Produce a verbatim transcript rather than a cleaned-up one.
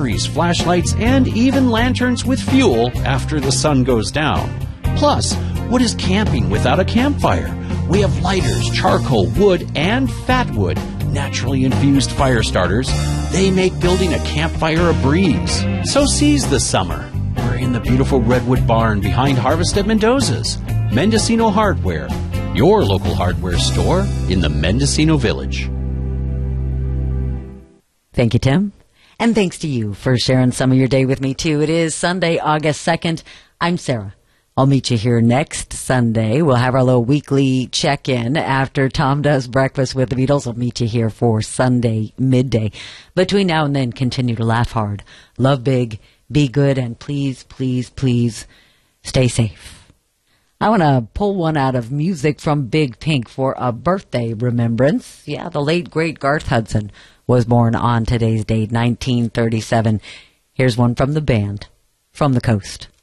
batteries, flashlights, and even lanterns with fuel after the sun goes down. Plus, what is camping without a campfire? We have lighters, charcoal, wood, and fat wood, naturally infused fire starters. They make building a campfire a breeze. So seize the summer. We're in the beautiful Redwood Barn behind Harvest at Mendoza's. Mendocino Hardware, your local hardware store in the Mendocino Village. Thank you, Tim. And thanks to you for sharing some of your day with me, too. It is Sunday, August second. I'm Sarah. I'll meet you here next Sunday. We'll have our little weekly check-in after Tom does Breakfast with the Beatles. I'll meet you here for Sunday midday. Between now and then, continue to laugh hard, love big, be good, and please, please, please stay safe. I want to pull one out of music from Big Pink for a birthday remembrance. Yeah, the late, great Garth Hudson was born on today's date, nineteen thirty-seven. Here's one from the band, From the Coast.